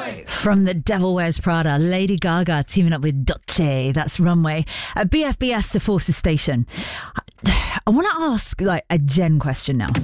From The Devil Wears Prada, Lady Gaga teaming up with Dolce. That's Runway. At BFBS to Forces Station. I want to ask like a Jen question now.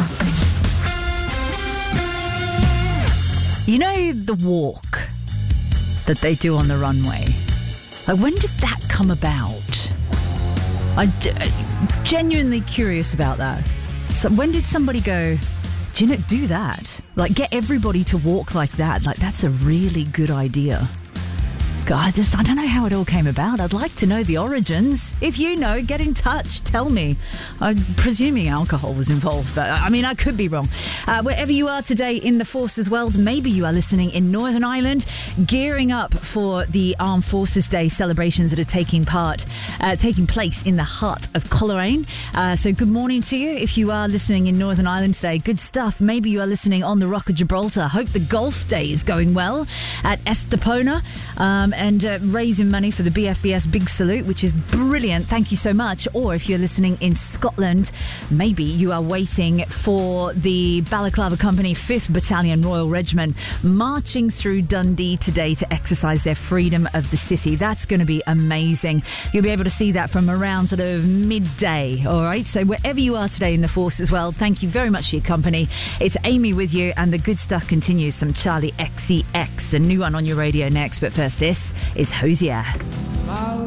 You know the walk that they do on the runway? Like, when did that come about? I'm genuinely curious about that. So when did somebody go, do that? Like, get everybody to walk like that. Like, that's a really good idea. God, I don't know how it all came about. I'd like to know the origins. If you know, get in touch. Tell me. I'm presuming alcohol was involved, but I mean, I could be wrong. Wherever you are today in the Forces world, maybe you are listening in Northern Ireland, gearing up for the Armed Forces Day celebrations that are taking place in the heart of Coleraine. So good morning to you. If you are listening in Northern Ireland today, good stuff. Maybe you are listening on the Rock of Gibraltar. Hope the golf day is going well at Estepona. And raising money for the BFBS Big Salute, which is brilliant. Thank you so much. Or if you're listening in Scotland, maybe you are waiting for the Balaclava Company 5th Battalion Royal Regiment marching through Dundee today to exercise their freedom of the city. That's going to be amazing. You'll be able to see that from around sort of midday. All right. So wherever you are today in the force as well, thank you very much for your company. It's Amy with you, and the good stuff continues. Some Charlie XCX, the new one on your radio next. But first, this is Hosier.